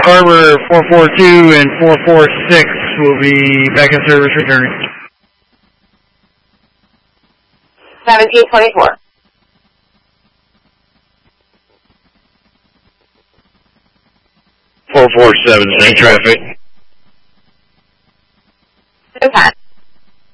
Harbor 442 and 446 will be back in service returning. 1724. 447, same traffic.